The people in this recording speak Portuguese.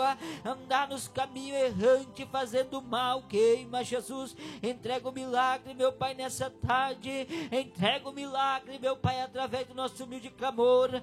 água, andar nos caminhos errantes, fazendo mal. Queima, Jesus. Entrega o milagre, meu Pai, nessa tarde. Entrega o milagre, meu Pai, através do nosso humilde clamor.